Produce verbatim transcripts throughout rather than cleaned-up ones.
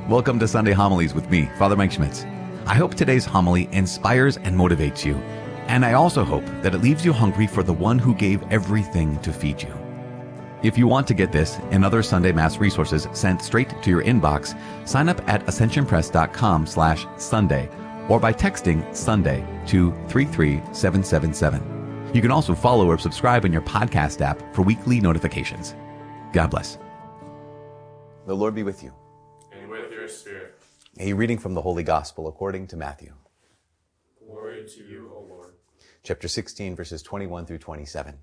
Welcome to Sunday Homilies with me, Father Mike Schmitz. I hope today's homily inspires and motivates you, and I also hope that it leaves you hungry for the one who gave everything to feed you. If you want to get this and other Sunday Mass resources sent straight to your inbox, sign up at ascensionpress.com slash Sunday or by texting Sunday to three three seven seven seven. You can also follow or subscribe in your podcast app for weekly notifications. God bless. The Lord be with you. And with your spirit. A reading from the Holy Gospel according to Matthew. Glory to you, O Lord. Chapter sixteen, verses twenty-one through twenty-seven.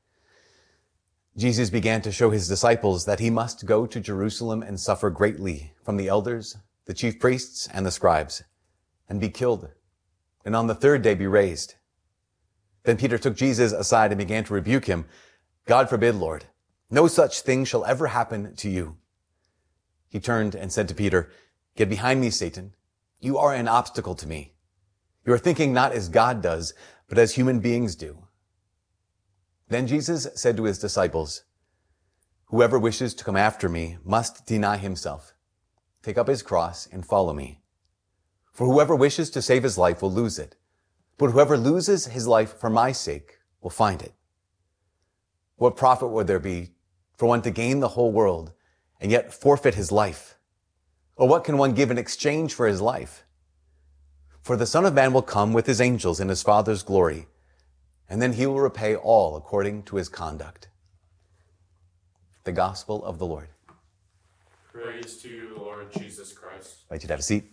Jesus began to show his disciples that he must go to Jerusalem and suffer greatly from the elders, the chief priests, and the scribes, and be killed, and on the third day be raised. Then Peter took Jesus aside and began to rebuke him. God forbid, Lord, no such thing shall ever happen to you. He turned and said to Peter, Get behind me, Satan. You are an obstacle to me. You are thinking not as God does, but as human beings do. Then Jesus said to his disciples, Whoever wishes to come after me must deny himself, take up his cross, and follow me. For whoever wishes to save his life will lose it, but whoever loses his life for my sake will find it. What profit would there be for one to gain the whole world and yet forfeit his life? Or what can one give in exchange for his life? For the Son of Man will come with his angels in his Father's glory, and then he will repay all according to his conduct. The Gospel of the Lord. Praise to you, Lord Jesus Christ. I invite you to have a seat.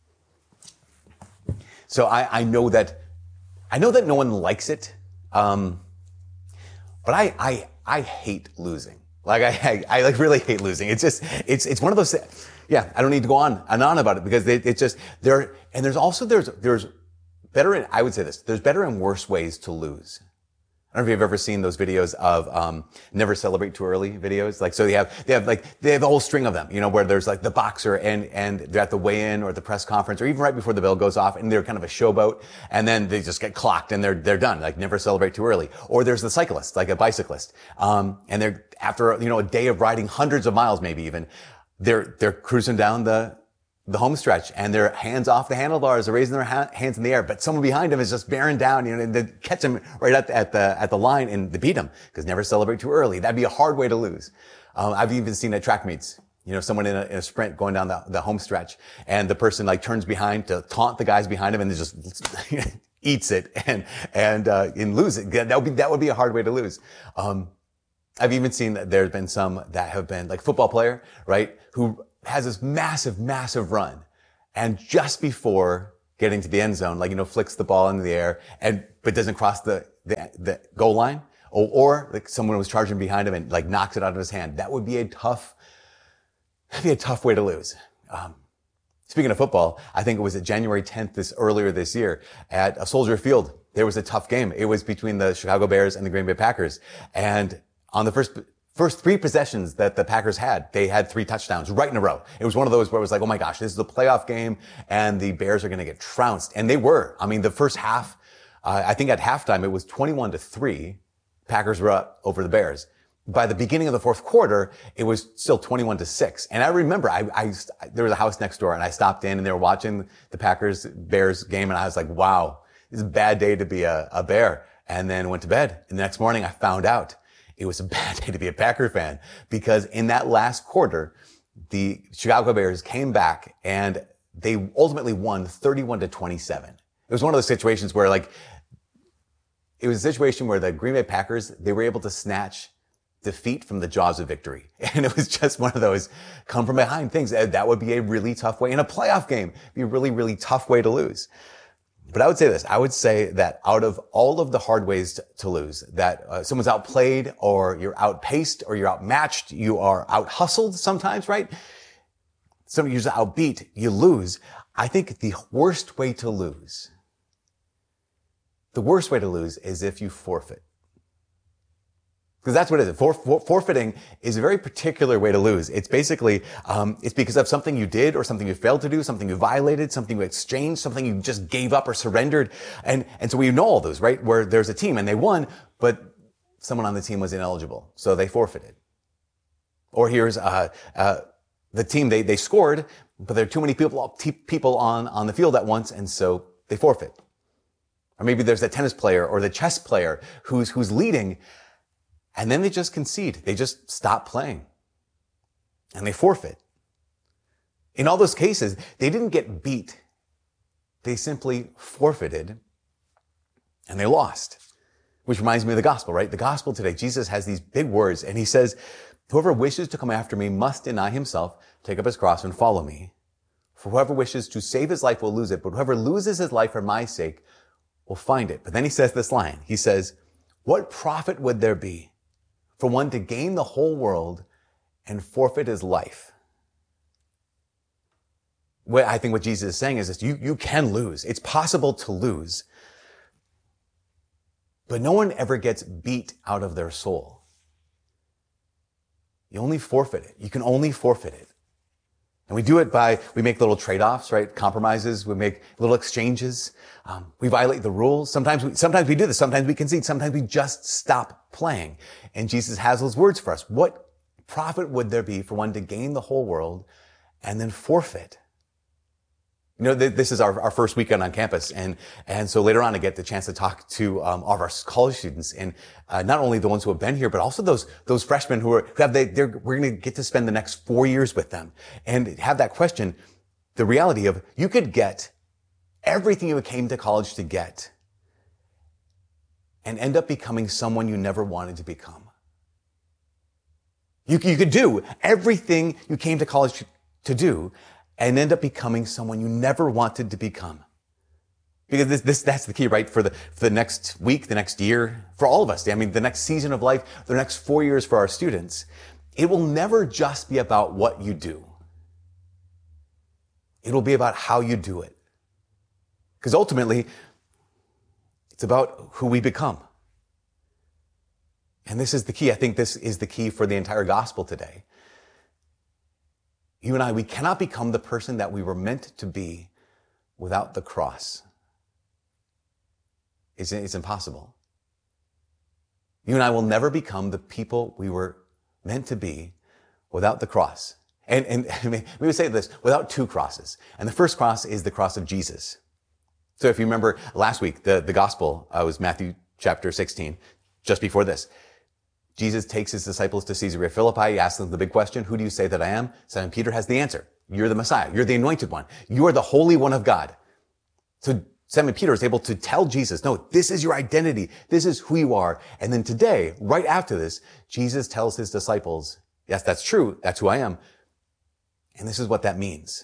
So I, I know that I know that no one likes it, um, but I, I I hate losing. Like I, I I like really hate losing. It's just it's it's one of those. Yeah, I don't need to go on and on about it because it, it's just there. And there's also there's there's better. And I would say this: there's better and worse ways to lose. I don't know if you've ever seen those videos of um never celebrate too early videos. Like, so they have they have like they have a whole string of them, you know, where there's like the boxer and and they're at the weigh-in or at the press conference or even right before the bell goes off and they're kind of a showboat and then they just get clocked and they're they're done. Like, never celebrate too early. Or there's the cyclist, like a bicyclist, um and they're after you know a day of riding hundreds of miles, maybe even, they're they're cruising down the the home stretch and their hands off the handlebars, they're raising their ha- hands in the air, but someone behind them is just bearing down, you know, and they catch them right at the, at the, at the line and they beat them because never celebrate too early. That'd be a hard way to lose. Um, I've even seen at track meets, you know, someone in a, in a sprint going down the, the home stretch and the person like turns behind to taunt the guys behind him and they just eats it and, and, uh, and lose it. That would be, that would be a hard way to lose. Um, I've even seen that there's been some that have been like football player, right? Who has this massive, massive run. And just before getting to the end zone, like, you know, flicks the ball into the air and, but doesn't cross the, the, the goal line. Or, or like someone was charging behind him and like knocks it out of his hand. That would be a tough, that'd be a tough way to lose. Um, speaking of football, I think it was at January tenth this earlier this year at a Soldier Field. There was a tough game. It was between the Chicago Bears and the Green Bay Packers. And on the first, First three possessions that the Packers had, they had three touchdowns right in a row. It was one of those where it was like, oh my gosh, this is a playoff game and the Bears are going to get trounced. And they were. I mean, the first half, uh, I think at halftime, it was twenty-one to three. Packers were up over the Bears. By the beginning of the fourth quarter, it was still twenty-one to six. And I remember I, I, there was a house next door and I stopped in and they were watching the Packers Bears game. And I was like, wow, this is a bad day to be a, a Bear. And then went to bed. And the next morning I found out it was a bad day to be a Packer fan because in that last quarter, the Chicago Bears came back and they ultimately won thirty-one to twenty-seven. It was one of those situations where like, it was a situation where the Green Bay Packers, they were able to snatch defeat from the jaws of victory. And it was just one of those come from behind things. That would be a really tough way in a playoff game, be a really, really tough way to lose. But I would say this, I would say that out of all of the hard ways to, to lose, that uh, someone's outplayed or you're outpaced or you're outmatched, you are out-hustled sometimes, right? Somebody you're outbeat, you lose. I think the worst way to lose, the worst way to lose is if you forfeit. Because that's what it is. For, for, forfeiting is a very particular way to lose. It's basically, um, it's because of something you did or something you failed to do, something you violated, something you exchanged, something you just gave up or surrendered. And, and so we know all those, right? Where there's a team and they won, but someone on the team was ineligible. So they forfeited. Or here's, uh, uh, the team, they, they scored, but there are too many people, people on, on the field at once, and so they forfeit. Or maybe there's the tennis player or the chess player who's, who's leading, and then they just concede. They just stop playing. And they forfeit. In all those cases, they didn't get beat. They simply forfeited, and they lost. Which reminds me of the gospel, right? The gospel today, Jesus has these big words, and he says, whoever wishes to come after me must deny himself, take up his cross, and follow me. For whoever wishes to save his life will lose it, but whoever loses his life for my sake will find it. But then he says this line. He says, what profit would there be for one to gain the whole world and forfeit his life? What I think what Jesus is saying is this, you, you can lose. It's possible to lose. But no one ever gets beat out of their soul. You only forfeit it. You can only forfeit it. And we do it by, we make little trade-offs, right? Compromises. We make little exchanges. Um, we violate the rules. Sometimes we, sometimes we do this. Sometimes we concede. Sometimes we just stop playing. And Jesus has those words for us. What profit would there be for one to gain the whole world and then forfeit? You know, this is our, our first weekend on campus, and and so later on I get the chance to talk to um, all of our college students, and uh, not only the ones who have been here, but also those those freshmen who are who have they they're we're going to get to spend the next four years with them, and have that question, the reality of you could get everything you came to college to get, and end up becoming someone you never wanted to become. You you could do everything you came to college to do, and end up becoming someone you never wanted to become. Because this, this, that's the key, right? For the, for the next week, the next year, for all of us. I mean, the next season of life, the next four years for our students, it will never just be about what you do. It'll be about how you do it. Because ultimately, it's about who we become. And this is the key. I think this is the key for the entire gospel today. You and I, we cannot become the person that we were meant to be without the cross. It's, it's impossible. You and I will never become the people we were meant to be without the cross. And, and we would say this, without two crosses. And the first cross is the cross of Jesus. So if you remember last week, the, the gospel uh, was Matthew chapter sixteen, just before this. Jesus takes his disciples to Caesarea Philippi. He asks them the big question, who do you say that I am? Simon Peter has the answer. You're the Messiah. You're the anointed one. You are the Holy One of God. So Simon Peter is able to tell Jesus, no, this is your identity. This is who you are. And then today, right after this, Jesus tells his disciples, yes, that's true. That's who I am. And this is what that means.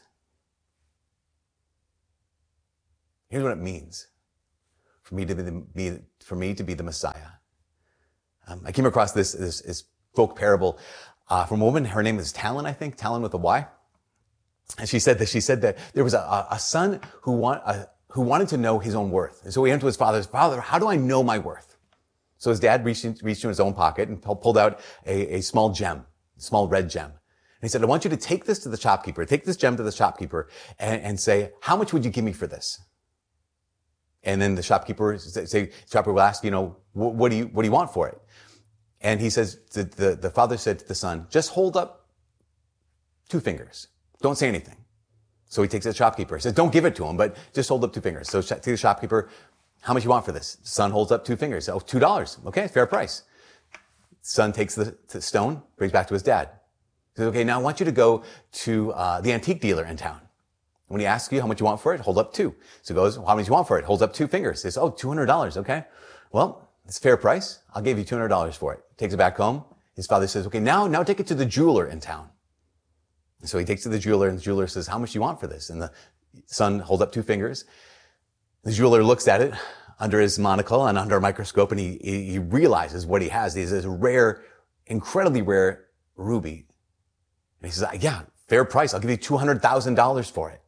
Here's what it means for me to be the, be, for me to be the Messiah. Um, I came across this, this, this folk parable, uh, from a woman. Her name is Talon, I think, Talon with a Y. And she said that, she said that there was a, a son who want, a, who wanted to know his own worth. And so he went to his father, Father, how do I know my worth? So his dad reached, in, reached into his own pocket and pulled out a, a small gem, a small red gem. And he said, I want you to take this to the shopkeeper, take this gem to the shopkeeper and, and say, how much would you give me for this? And then the shopkeeper, say, the shopkeeper will ask, you know, what, what do you, what do you want for it? And he says, the, the, the father said to the son, just hold up two fingers. Don't say anything. So he takes it to the shopkeeper. He says, don't give it to him, but just hold up two fingers. So to the shopkeeper, how much you want for this? Son holds up two fingers. Oh, two dollars. Okay, fair price. Son takes the, the stone, brings back to his dad. He says, okay, now I want you to go to uh, the antique dealer in town. When he asks you how much you want for it, hold up two. So he goes, well, how much you want for it? Holds up two fingers. He says, oh, two hundred dollars. Okay. Well, it's a fair price. I'll give you two hundred dollars for it. Takes it back home. His father says, okay, now, now take it to the jeweler in town. And so he takes it to the jeweler, and the jeweler says, how much do you want for this? And the son holds up two fingers. The jeweler looks at it under his monocle and under a microscope, and he, he realizes what he has. He has this rare, incredibly rare ruby. And he says, yeah, fair price. I'll give you two hundred thousand dollars for it.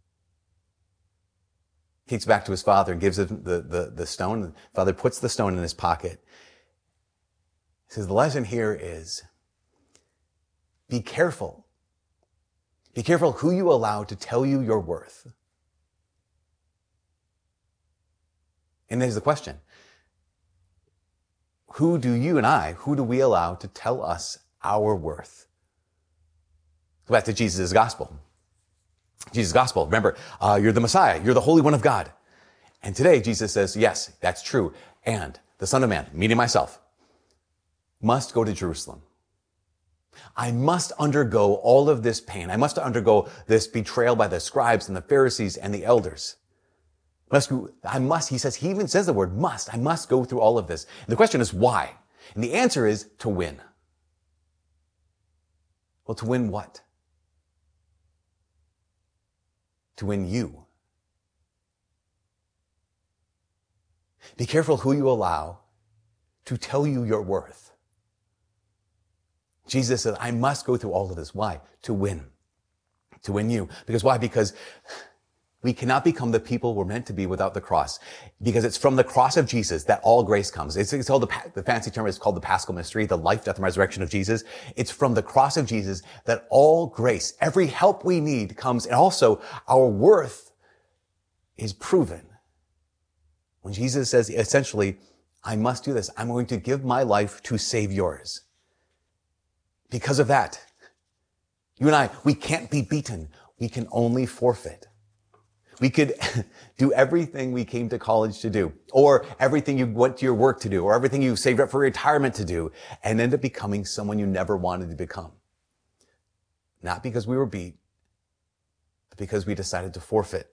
He takes it back to his father and gives him the, the, the stone. The father puts the stone in his pocket. He says, the lesson here is be careful. Be careful who you allow to tell you your worth. And there's the question. Who do you and I, who do we allow to tell us our worth? Go back to Jesus' gospel. Jesus' gospel. Remember, uh, you're the Messiah. You're the Holy One of God. And today, Jesus says, yes, that's true. And the Son of Man, meaning myself, must go to Jerusalem. I must undergo all of this pain. I must undergo this betrayal by the scribes and the Pharisees and the elders. Must, I must, he says, he even says the word must. I must go through all of this. And the question is why? And the answer is to win. Well, to win what? To win you. Be careful who you allow to tell you your worth. Jesus said, I must go through all of this. Why? To win. To win you. Because why? Because we cannot become the people we're meant to be without the cross. Because it's from the cross of Jesus that all grace comes. It's, it's called the, the fancy term is called the Paschal Mystery, the life, death, and resurrection of Jesus. It's from the cross of Jesus that all grace, every help we need comes. And also our worth is proven. When Jesus says, essentially, I must do this. I'm going to give my life to save yours. Because of that, you and I, we can't be beaten. We can only forfeit. We could do everything we came to college to do, or everything you went to your work to do, or everything you saved up for retirement to do, and end up becoming someone you never wanted to become. Not because we were beat, but because we decided to forfeit.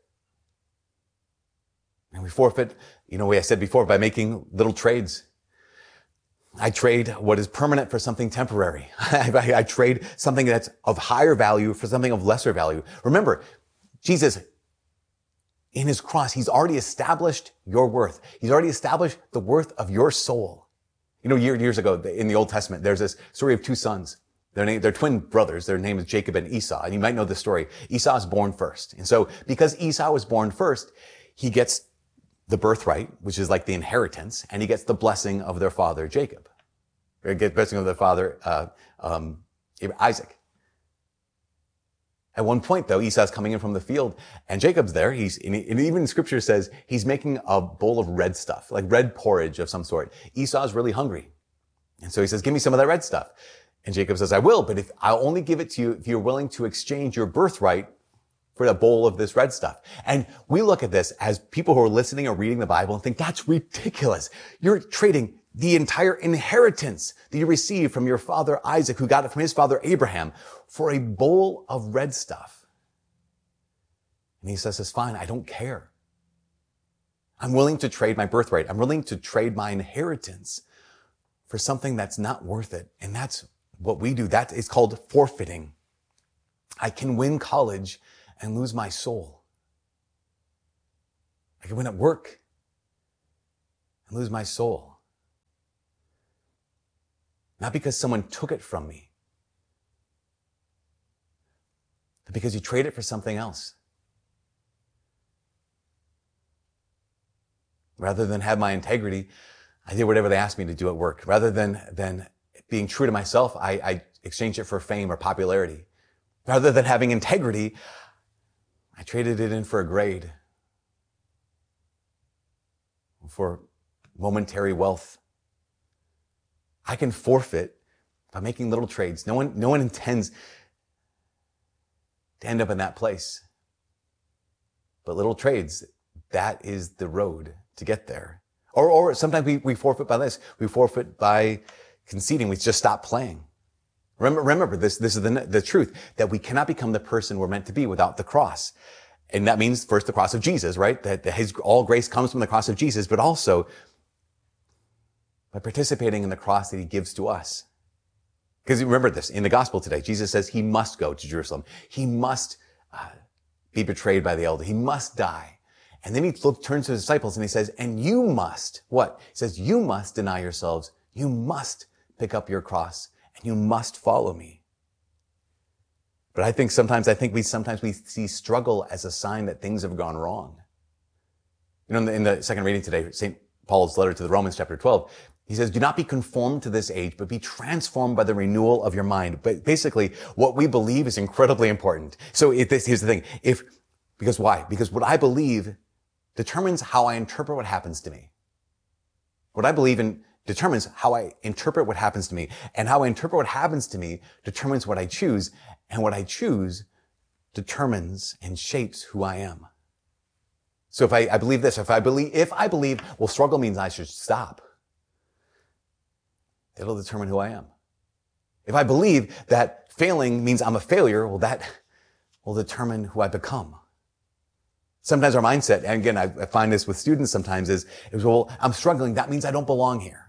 And we forfeit, you know, I said before, by making little trades. I trade what is permanent for something temporary. I, I trade something that's of higher value for something of lesser value. Remember, Jesus, in his cross, he's already established your worth. He's already established the worth of your soul. You know, years, years ago in the Old Testament, there's this story of two sons. Their name, they're twin brothers. Their name is Jacob and Esau. And you might know the story. Esau is born first. And so because Esau was born first, he gets the birthright, which is like the inheritance, and he gets the blessing of their father, Jacob. Or he gets the blessing of their father, uh, um, Isaac. At one point, though, Esau's coming in from the field, and Jacob's there. He's, and even Scripture says he's making a bowl of red stuff, like red porridge of some sort. Esau's really hungry. And so he says, give me some of that red stuff. And Jacob says, I will, but if I'll only give it to you if you're willing to exchange your birthright for a bowl of this red stuff. And we look at this as people who are listening or reading the Bible and think, that's ridiculous. You're trading the entire inheritance that you received from your father Isaac, who got it from his father Abraham, for a bowl of red stuff. And he says, it's fine. I don't care. I'm willing to trade my birthright. I'm willing to trade my inheritance for something that's not worth it. And that's what we do. That is called forfeiting. I can win college and lose my soul. I can win at work and lose my soul. Not because someone took it from me, but because you trade it for something else. Rather than have my integrity, I did whatever they asked me to do at work. Rather than, than being true to myself, I, I exchanged it for fame or popularity. Rather than having integrity, I traded it in for a grade, for momentary wealth. I can forfeit by making little trades. No one, no one intends to end up in that place. But little trades, that is the road to get there. Or, or sometimes we, we forfeit by this. We forfeit by conceding. We just stop playing. Remember, remember this, this is the, the truth, that we cannot become the person we're meant to be without the cross. And that means first the cross of Jesus, right? That, that his, all grace comes from the cross of Jesus, but also by participating in the cross that he gives to us. Because remember this, in the gospel today, Jesus says he must go to Jerusalem. He must uh, be betrayed by the elder. He must die. And then he look, turns to his disciples and he says, and you must, what? He says, you must deny yourselves. You must pick up your cross. And you must follow me. But I think sometimes, I think we, sometimes we see struggle as a sign that things have gone wrong. You know, in the, in the second reading today, Saint Paul's letter to the Romans chapter twelve, he says, do not be conformed to this age, but be transformed by the renewal of your mind. But basically, what we believe is incredibly important. So if this, here's the thing. If, because why? Because what I believe determines how I interpret what happens to me. What I believe in determines how I interpret what happens to me. And how I interpret what happens to me determines what I choose. And what I choose determines and shapes who I am. So if I, I believe this, if I believe, if I believe, well, struggle means I should stop, it'll determine who I am. If I believe that failing means I'm a failure, well, that will determine who I become. Sometimes our mindset, and again, I, I find this with students sometimes, is, is, well, I'm struggling. That means I don't belong here.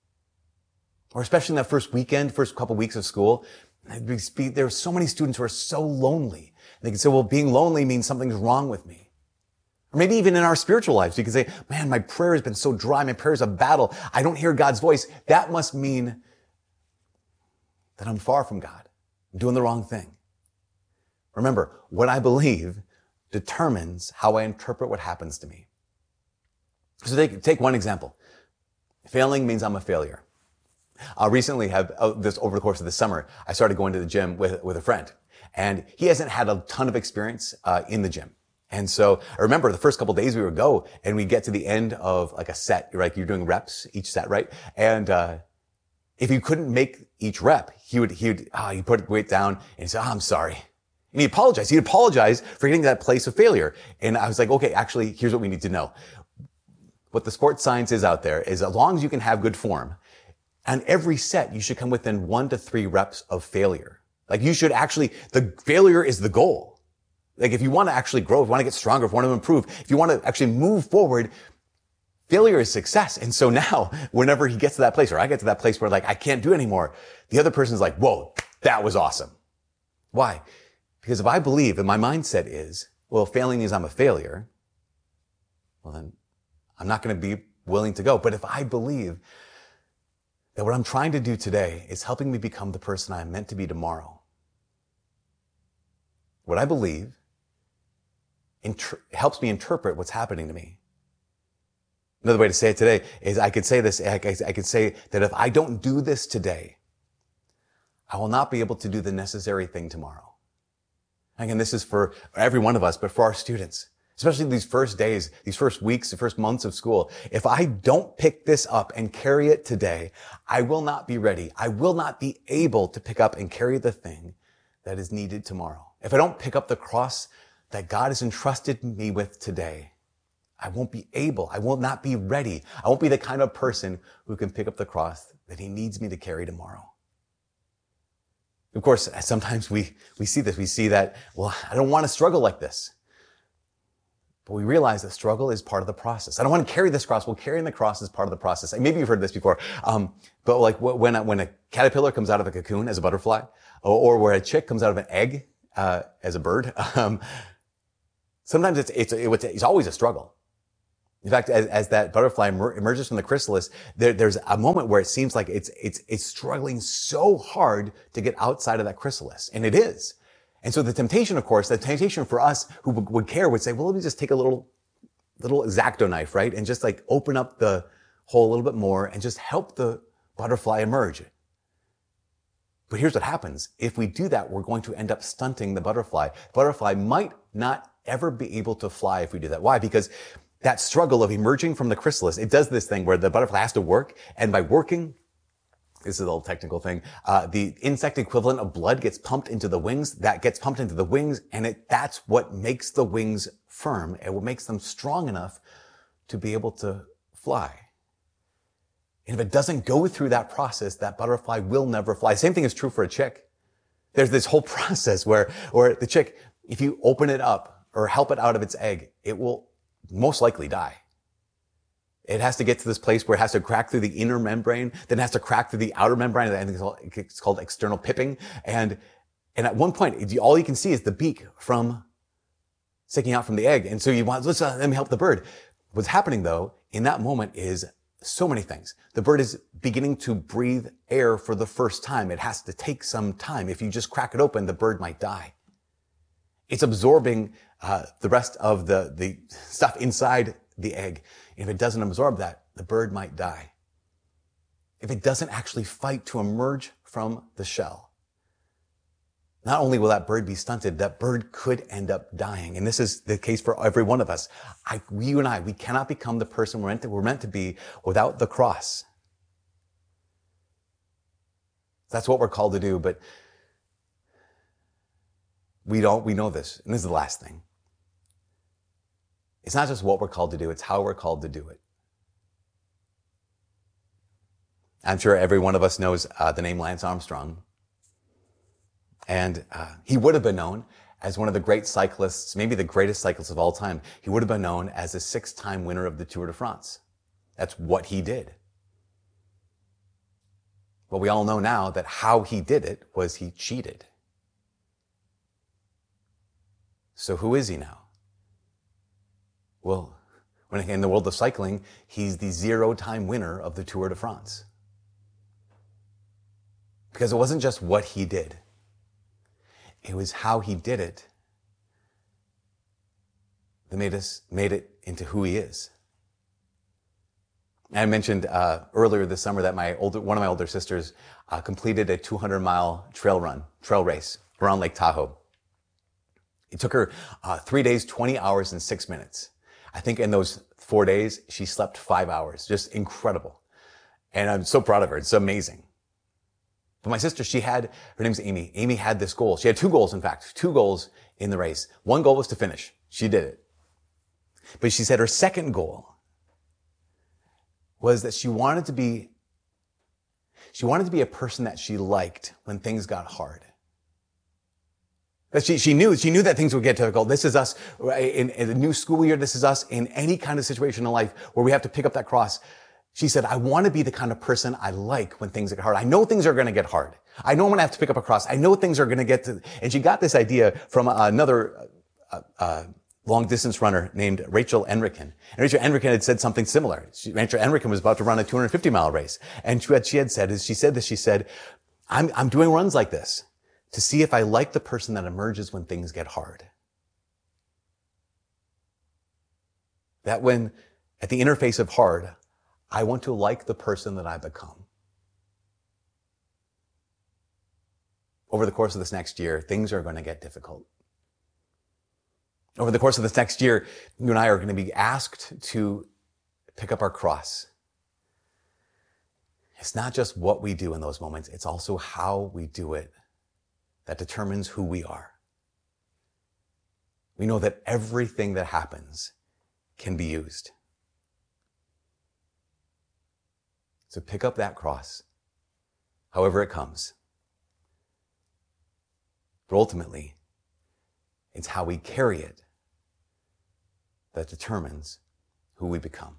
Or especially in that first weekend, first couple weeks of school, there are so many students who are so lonely. They can say, well, being lonely means something's wrong with me. Or maybe even in our spiritual lives, you can say, man, my prayer has been so dry. My prayer is a battle. I don't hear God's voice. That must mean that I'm far from God. I'm doing the wrong thing. Remember, what I believe determines how I interpret what happens to me. So take, take one example. Failing means I'm a failure. I recently have, uh, this over the course of the summer, I started going to the gym with, with a friend. And he hasn't had a ton of experience uh, in the gym. And so I remember the first couple of days we would go and we get to the end of like a set, like you're doing reps each set, right? And uh if you couldn't make each rep, he would, he would, ah, oh, he put weight down and he'd say, oh, I'm sorry. And he apologized. He'd apologize for getting to that place of failure. And I was like, okay, actually, here's what we need to know. What the sports science is out there is as long as you can have good form, on every set, you should come within one to three reps of failure. Like you should actually, the failure is the goal. Like if you want to actually grow, if you want to get stronger, if you want to improve, if you want to actually move forward, failure is success. And so now, whenever he gets to that place, or I get to that place where like, I can't do anymore, the other person's like, whoa, that was awesome. Why? Because if I believe, and my mindset is, well, failing means I'm a failure, well then, I'm not going to be willing to go. But if I believe that what I'm trying to do today is helping me become the person I'm meant to be tomorrow, what I believe inter- helps me interpret what's happening to me. Another way to say it today is I could say this, I could say that if I don't do this today, I will not be able to do the necessary thing tomorrow. Again, this is for every one of us, but for our students, especially these first days, these first weeks, the first months of school. If I don't pick this up and carry it today, I will not be ready. I will not be able to pick up and carry the thing that is needed tomorrow. If I don't pick up the cross that God has entrusted me with today, I won't be able, I will not be ready. I won't be the kind of person who can pick up the cross that he needs me to carry tomorrow. Of course, sometimes we, we see this. We see that, well, I don't want to struggle like this. But we realize that struggle is part of the process. I don't want to carry this cross. Well, carrying the cross is part of the process. And maybe you've heard this before. Um, but like when a, when a caterpillar comes out of a cocoon as a butterfly, or, or where a chick comes out of an egg uh, as a bird, um, sometimes it's, it's, it's, it's always a struggle. In fact, as, as that butterfly emer- emerges from the chrysalis, there, there's a moment where it seems like it's, it's, it's struggling so hard to get outside of that chrysalis. And it is. And so the temptation, of course, the temptation for us who w- would care would say, well, let me just take a little, little X-Acto knife, right? And just like open up the hole a little bit more and just help the butterfly emerge. But here's what happens. If we do that, we're going to end up stunting the butterfly. The butterfly might not ever be able to fly if we do that. Why? Because that struggle of emerging from the chrysalis, it does this thing where the butterfly has to work, and by working, this is a little technical thing, uh, the insect equivalent of blood gets pumped into the wings, that gets pumped into the wings, and it, that's what makes the wings firm, and what makes them strong enough to be able to fly. And if it doesn't go through that process, that butterfly will never fly. Same thing is true for a chick. There's this whole process where, where the chick, if you open it up or help it out of its egg, it will most likely die. It has to get to this place where it has to crack through the inner membrane, then it has to crack through the outer membrane. I think it's called, it's called external pipping. And, and at one point, all you can see is the beak from sticking out from the egg. And so you want, let's, uh, let me help the bird. What's happening though, in that moment is so many things. The bird is beginning to breathe air for the first time. It has to take some time. If you just crack it open, the bird might die. It's absorbing uh, the rest of the, the stuff inside the egg. If it doesn't absorb that, the bird might die. If it doesn't actually fight to emerge from the shell, not only will that bird be stunted, that bird could end up dying. And this is the case for every one of us. I, you and I, we cannot become the person we're meant to, we're meant to be without the cross. That's what we're called to do, but we don't, we know this, and this is the last thing. It's not just what we're called to do, it's how we're called to do it. I'm sure every one of us knows uh, the name Lance Armstrong. And uh, he would have been known as one of the great cyclists, maybe the greatest cyclist of all time. He would have been known as a six-time winner of the Tour de France. That's what he did. But we all know now that how he did it was he cheated. So who is he now? Well, when in the world of cycling, he's the zero-time winner of the Tour de France. Because it wasn't just what he did. It was how he did it that made us, made it into who he is. And I mentioned uh, earlier this summer that my older, one of my older sisters uh, completed a two hundred mile trail run, trail race around Lake Tahoe. It took her uh, three days, twenty hours, and six minutes. I think in those four days, she slept five hours. Just incredible. And I'm so proud of her. It's amazing. But my sister, she had, her name's Amy. Amy had this goal. She had two goals, in fact, two goals in the race. One goal was to finish. She did it. But she said her second goal was that she wanted to be, she wanted to be a person that she liked when things got hard. That she, she knew, she knew that things would get difficult. This is us in, in the new school year. This is us in any kind of situation in life where we have to pick up that cross. She said, I want to be the kind of person I like when things get hard. I know things are going to get hard. I know I'm going to have to pick up a cross. I know things are going to get to, and she got this idea from another uh, uh, long distance runner named Rachel Enriken. And Rachel Enriken had said something similar. She, Rachel Enriken was about to run a two hundred fifty mile race. And she had, she had said, as she said this, she said, I'm, I'm doing runs like this to see if I like the person that emerges when things get hard. That when, at the interface of hard, I want to like the person that I become. Over the course of this next year, things are going to get difficult. Over the course of this next year, you and I are going to be asked to pick up our cross. It's not just what we do in those moments, it's also how we do it that determines who we are. We know that everything that happens can be used. So pick up that cross, however it comes. But ultimately, it's how we carry it that determines who we become.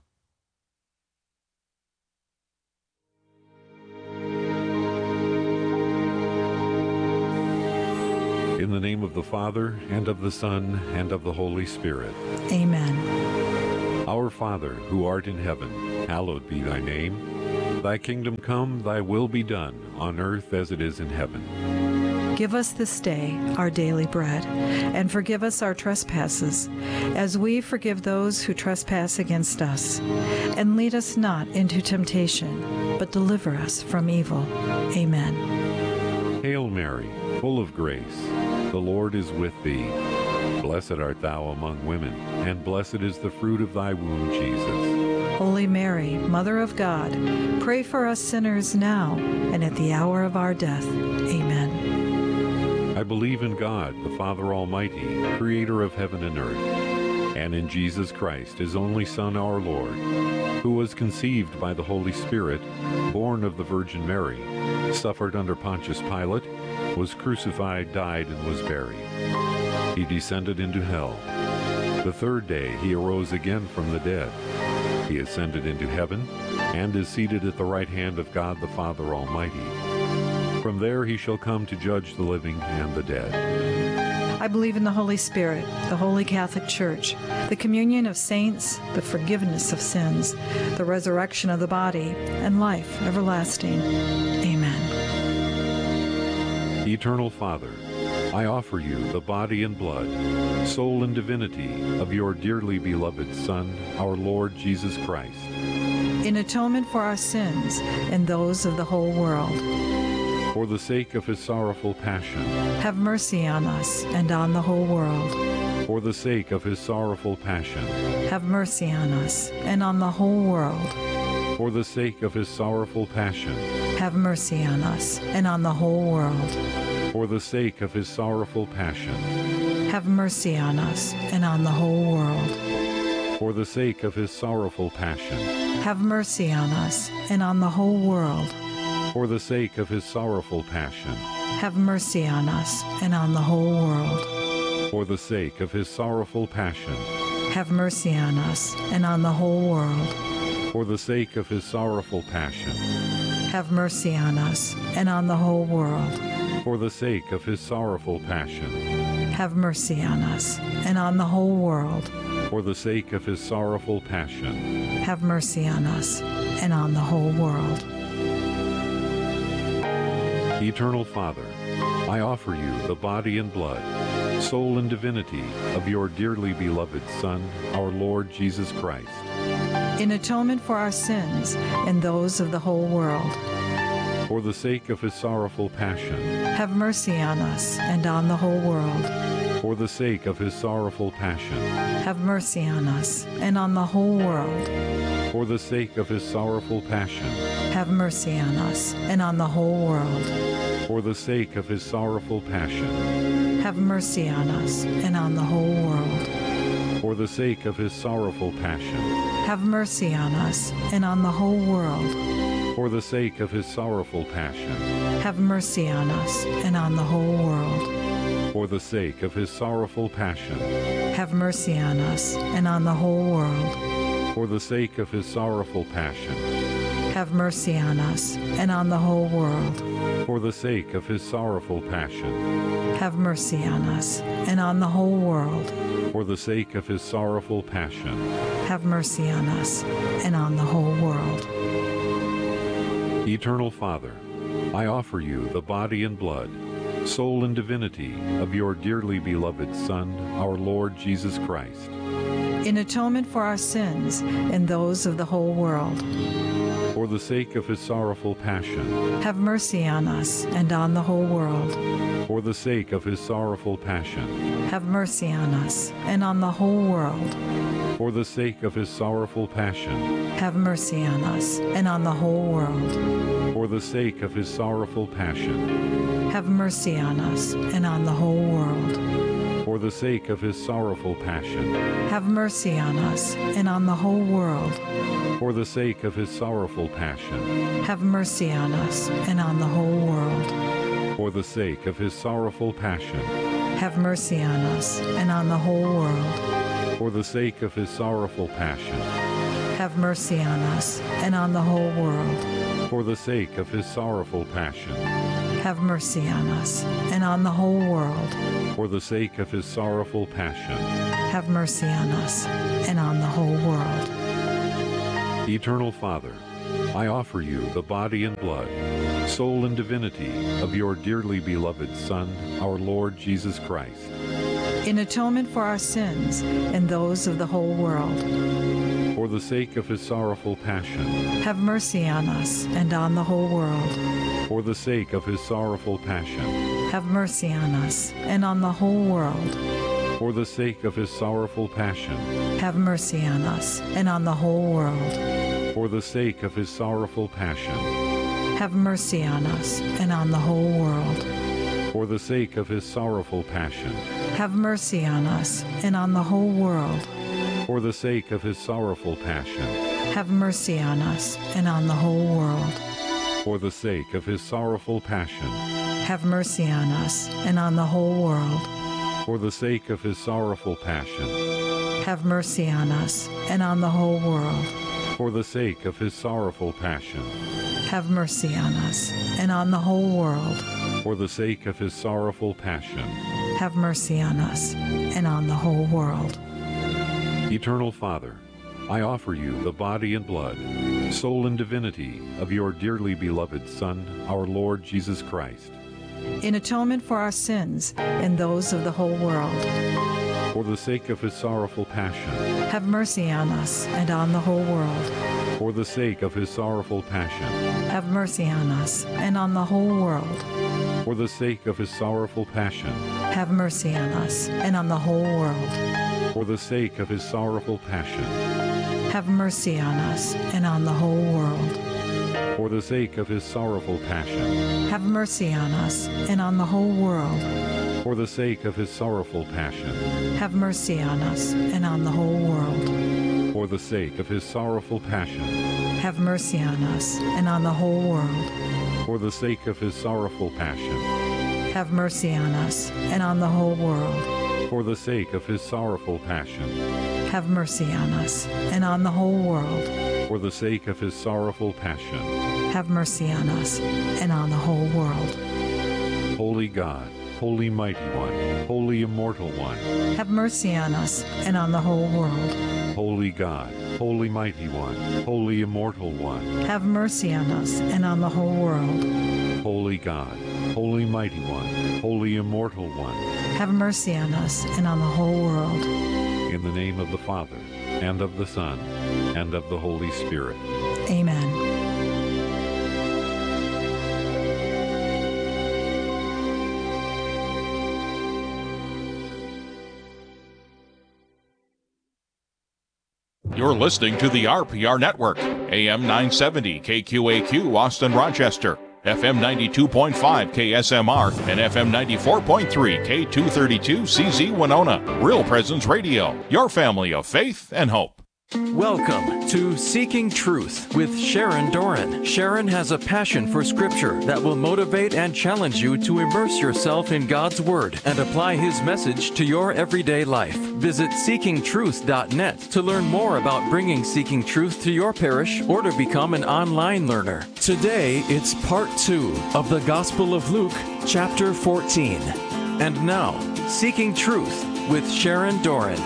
In the name of the Father, and of the Son, and of the Holy Spirit. Amen. Our Father, who art in heaven, hallowed be thy name. Thy kingdom come, thy will be done, on earth as it is in heaven. Give us this day our daily bread, and forgive us our trespasses, as we forgive those who trespass against us. And lead us not into temptation, but deliver us from evil. Amen. Hail Mary, full of grace, the Lord is with thee. Blessed art thou among women, and blessed is the fruit of thy womb, Jesus. Holy Mary, Mother of God, pray for us sinners now and at the hour of our death. Amen. I believe in God, the Father Almighty, creator of heaven and earth, and in Jesus Christ, his only Son, our Lord, who was conceived by the Holy Spirit, born of the Virgin Mary, suffered under Pontius Pilate, was crucified, died, and was buried. He descended into hell. The third day he arose again from the dead. He ascended into heaven, and is seated at the right hand of God the Father Almighty. From there he shall come to judge the living and the dead. I believe in the Holy Spirit, the Holy Catholic Church, the communion of saints, the forgiveness of sins, the resurrection of the body, and life everlasting. Amen. Eternal Father, I offer you the body and blood, soul and divinity of your dearly beloved Son, our Lord Jesus Christ, in atonement for our sins and those of the whole world. For the sake of his sorrowful passion, have mercy on us and on the whole world. For the sake of his sorrowful passion, have mercy on us and on the whole world. For the sake of his sorrowful passion, have mercy on us and on the whole world. for the sake of his sorrowful passion, have mercy on us and on the whole world. for the sake of his sorrowful passion, Have mercy on us and on the whole world. for the sake of his sorrowful passion, Have mercy on us and on the whole world. for the sake of his sorrowful passion, Have mercy on us and on the whole world. for the sake of his sorrowful passion, Have mercy on us and on the whole world. for the sake of his sorrowful passion, Have mercy on us and on the whole world. for the sake of his sorrowful passion, Have mercy on us and on the whole world. Eternal Father, I offer you the body and blood, soul and divinity of your dearly beloved Son, our Lord Jesus Christ, In atonement for our sins and those of the whole world, for the sake of his sorrowful passion, have mercy on us and on the whole world. for the sake of his sorrowful passion, Have mercy on us and on the whole world. for the sake of his sorrowful passion, Have mercy on us and on the whole world. for the sake of his sorrowful passion, Have mercy on us and on the whole world. for the sake of his sorrowful passion, Have mercy on us and on the whole world. for the sake of his sorrowful passion, Have mercy on us and on the whole world. for the sake of his sorrowful passion, Have mercy on us and on the whole world. for the sake of his sorrowful passion, Have mercy on us and on the whole world. for the sake of his sorrowful passion, Have mercy on us and on the whole world. for the sake of his sorrowful passion, Have mercy on us and on the whole world. Eternal Father, I offer you the body and blood, soul and divinity of your dearly beloved Son, our Lord Jesus Christ, In atonement for our sins and those of the whole world, for the sake of his sorrowful passion, have mercy on us and on the whole world. for the sake of his sorrowful passion, Have mercy on us and on the whole world. for the sake of his sorrowful passion, Have mercy on us and on the whole world. for the sake of his sorrowful passion, Have mercy on us and on the whole world. for the sake of his sorrowful passion, Have mercy on us and on the whole world. for the sake of his sorrowful passion, Have mercy on us and on the whole world. for the sake of his sorrowful passion, Have mercy on us and on the whole world. for the sake of his sorrowful passion, Have mercy on us and on the whole world. for the sake of his sorrowful passion, Have mercy on us and on the whole world. for the sake of his sorrowful passion, Have mercy on us and on the whole world. Eternal Father, I offer you the body and blood, soul and divinity of your dearly beloved Son, our Lord Jesus Christ, In atonement for our sins and those of the whole world, for the sake of his sorrowful passion, have mercy on us and on the whole world. for the sake of his sorrowful passion, Have mercy on us and on the whole world. for the sake of his sorrowful passion, Have mercy on us and on the whole world. for the sake of his sorrowful passion, Have mercy on us and on the whole world. for the sake of his sorrowful passion, Have mercy on us and on the whole world. for the sake of his sorrowful passion, Have mercy on us and on the whole world. for the sake of his sorrowful passion, Have mercy on us and on the whole world. for the sake of his sorrowful passion, Have mercy on us and on the whole world. for the sake of his sorrowful passion, Have mercy on us and on the whole world. for the sake of his sorrowful passion, Have mercy on us and on the whole world. Eternal Father, I offer you the body and blood, soul and divinity of your dearly beloved Son, our Lord Jesus Christ, In atonement for our sins and those of the whole world, for the sake of his sorrowful passion, have mercy on us and on the whole world. for the sake of his sorrowful passion, Have mercy on us and on the whole world. for the sake of his sorrowful passion, Have mercy on us and on the whole world. for the sake of his sorrowful passion, Have mercy on us and on the whole world. for the sake of his sorrowful passion. Have mercy on us and on the whole world. For the sake of his sorrowful passion. Have mercy on us and on the whole world. For the sake of his sorrowful passion. Have mercy on us and on the whole world. For the sake of his sorrowful passion. Have mercy on us and on the whole world. For the sake of his sorrowful passion. Have mercy on us and on the whole world. For the sake of his sorrowful passion. Have mercy on us and on the whole world. Holy God, Holy Mighty One, Holy Immortal One, have mercy on us and on the whole world. Holy God, Holy Mighty One, Holy Immortal One, have mercy on us and on the whole world. Holy God, Holy Mighty One, Holy Immortal One, have mercy on us and on the whole world. In the name of the Father, and of the Son, and of the Holy Spirit. Amen. You're listening to the R P R Network, A M nine seventy K Q A Q, Austin, Rochester, F M ninety-two point five K S M R, and F M ninety-four point three K two thirty-two C Z Winona. Real Presence Radio, your family of faith and hope. Welcome to Seeking Truth with Sharon Doran. Sharon has a passion for Scripture that will motivate and challenge you to immerse yourself in God's Word and apply His message to your everyday life. Visit seeking truth dot net to learn more about bringing Seeking Truth to your parish or to become an online learner. Today, it's part two of the Gospel of Luke, chapter fourteen. And now, Seeking Truth with Sharon Doran.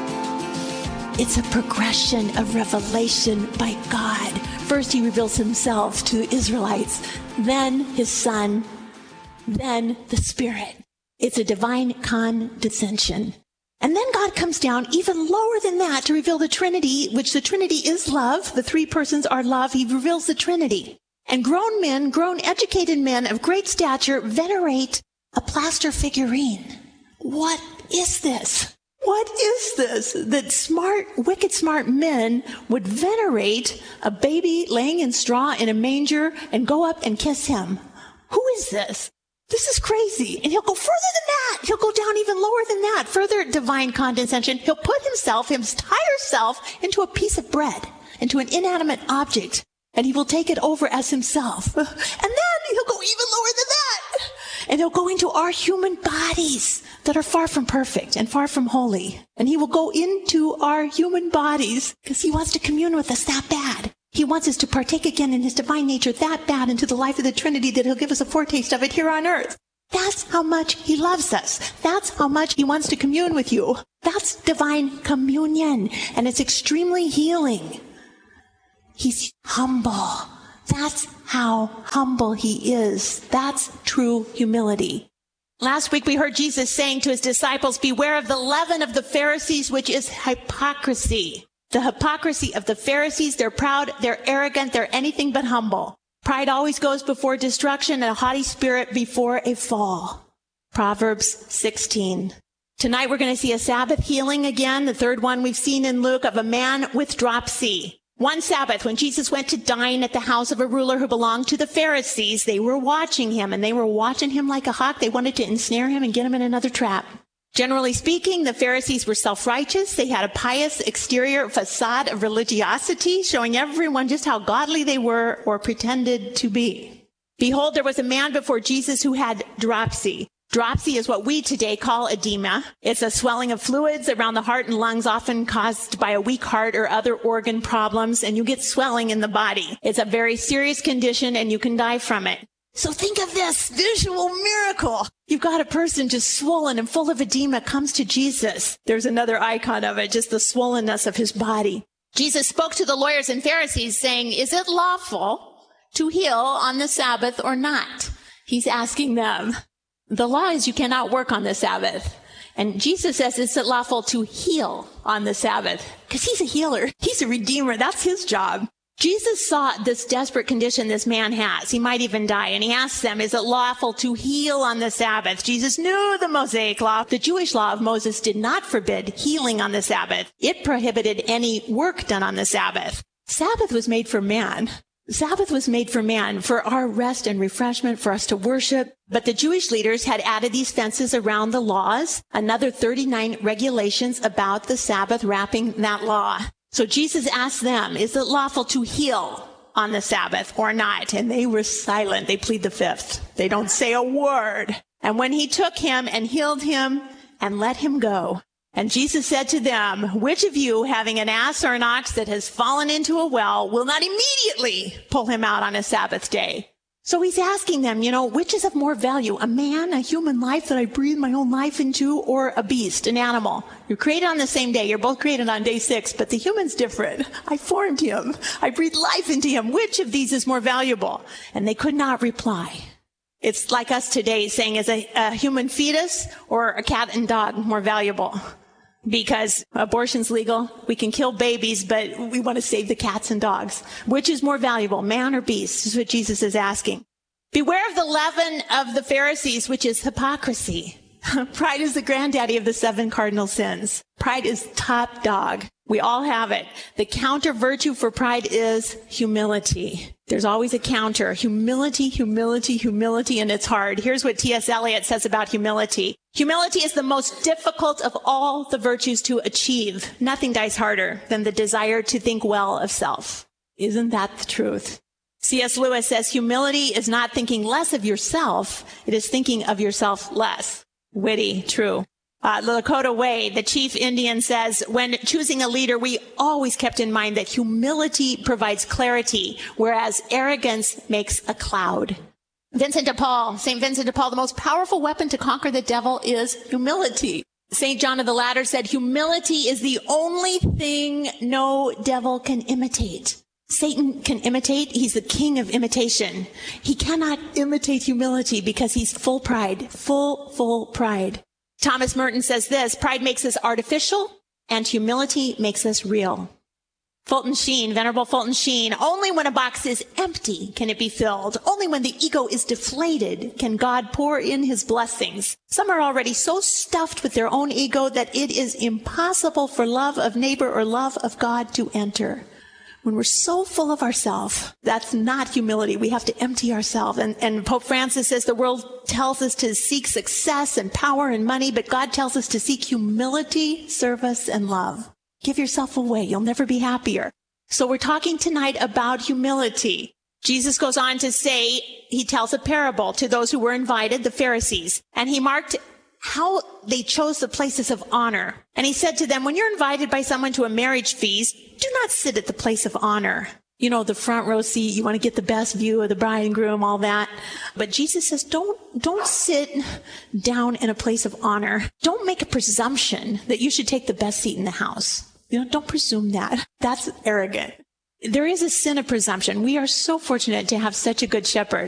It's a progression of revelation by God. First, he reveals himself to the Israelites, then his Son, then the Spirit. It's a divine condescension. And then God comes down even lower than that to reveal the Trinity, which the Trinity is love. The three persons are love. He reveals the Trinity. And grown men, grown educated men of great stature venerate a plaster figurine. What is this? What is this that smart, wicked smart men would venerate a baby laying in straw in a manger and go up and kiss him? Who is this? This is crazy. And he'll go further than that. He'll go down even lower than that. Further divine condescension. He'll put himself, his entire self, into a piece of bread, into an inanimate object, and he will take it over as himself. And then he'll go even lower than that. And he'll go into our human bodies that are far from perfect and far from holy. And he will go into our human bodies because he wants to commune with us that bad. He wants us to partake again in his divine nature that bad into the life of the Trinity that he'll give us a foretaste of it here on earth. That's how much he loves us. That's how much he wants to commune with you. That's divine communion. And it's extremely healing. He's humble. That's how humble he is. That's true humility. Last week we heard Jesus saying to his disciples, beware of the leaven of the Pharisees, which is hypocrisy. The hypocrisy of the Pharisees, they're proud, they're arrogant, they're anything but humble. Pride always goes before destruction and a haughty spirit before a fall. Proverbs sixteen. Tonight we're going to see a Sabbath healing again, the third one we've seen in Luke, of a man with dropsy. One Sabbath, when Jesus went to dine at the house of a ruler who belonged to the Pharisees, they were watching him, and they were watching him like a hawk. They wanted to ensnare him and get him in another trap. Generally speaking, the Pharisees were self-righteous. They had a pious exterior facade of religiosity, showing everyone just how godly they were or pretended to be. Behold, there was a man before Jesus who had dropsy. Dropsy is what we today call edema. It's a swelling of fluids around the heart and lungs, often caused by a weak heart or other organ problems, and you get swelling in the body. It's a very serious condition, and you can die from it. So think of this visual miracle. You've got a person just swollen and full of edema comes to Jesus. There's another icon of it, just the swollenness of his body. Jesus spoke to the lawyers and Pharisees saying, is it lawful to heal on the Sabbath or not? He's asking them. The law is you cannot work on the Sabbath. And Jesus says, is it lawful to heal on the Sabbath? Because he's a healer. He's a redeemer. That's his job. Jesus saw this desperate condition this man has. He might even die. And he asks them, is it lawful to heal on the Sabbath? Jesus knew the Mosaic law. The Jewish law of Moses did not forbid healing on the Sabbath. It prohibited any work done on the Sabbath. Sabbath was made for man. Sabbath was made for man, for our rest and refreshment, for us to worship. But the Jewish leaders had added these fences around the laws, another thirty-nine regulations about the Sabbath wrapping that law. So Jesus asked them, is it lawful to heal on the Sabbath or not? And they were silent. They plead the fifth. They don't say a word. And when he took him and healed him and let him go, and Jesus said to them, which of you, having an ass or an ox that has fallen into a well, will not immediately pull him out on a Sabbath day? So he's asking them, you know, which is of more value, a man, a human life that I breathe my own life into, or a beast, an animal? You're created on the same day. You're both created on day six, but the human's different. I formed him. I breathed life into him. Which of these is more valuable? And they could not reply. It's like us today saying, is a, a human fetus or a cat and dog more valuable? Because abortion's legal, we can kill babies, but we want to save the cats and dogs. Which is more valuable, man or beast? This is what Jesus is asking. Beware of the leaven of the Pharisees, which is hypocrisy. Pride is the granddaddy of the seven cardinal sins. Pride is top dog. We all have it. The counter virtue for pride is humility. There's always a counter. Humility, humility, humility, and it's hard. Here's what T S Eliot says about humility. Humility is the most difficult of all the virtues to achieve. Nothing dies harder than the desire to think well of self. Isn't that the truth? C S Lewis says humility is not thinking less of yourself. It is thinking of yourself less. Witty, true. Uh, Lakota Way, the chief Indian, says, when choosing a leader, we always kept in mind that humility provides clarity, whereas arrogance makes a cloud. Vincent de Paul, Saint Vincent de Paul, the most powerful weapon to conquer the devil is humility. Saint John of the Ladder said, humility is the only thing no devil can imitate. Satan can imitate. He's the king of imitation. He cannot imitate humility because he's full pride, full, full pride. Thomas Merton says this, pride makes us artificial and humility makes us real. Fulton Sheen, Venerable Fulton Sheen, only when a box is empty can it be filled. Only when the ego is deflated can God pour in his blessings. Some are already so stuffed with their own ego that it is impossible for love of neighbor or love of God to enter. When we're so full of ourselves, that's not humility. We have to empty ourselves. And, and Pope Francis says the world tells us to seek success and power and money, but God tells us to seek humility, service, and love. Give yourself away. You'll never be happier. So we're talking tonight about humility. Jesus goes on to say, he tells a parable to those who were invited, the Pharisees, and he marked how they chose the places of honor. And he said to them, when you're invited by someone to a marriage feast, do not sit at the place of honor. You know, the front row seat, you want to get the best view of the bride and groom, all that. But Jesus says, don't, don't sit down in a place of honor. Don't make a presumption that you should take the best seat in the house. You know, don't presume that. That's arrogant. There is a sin of presumption. We are so fortunate to have such a good shepherd.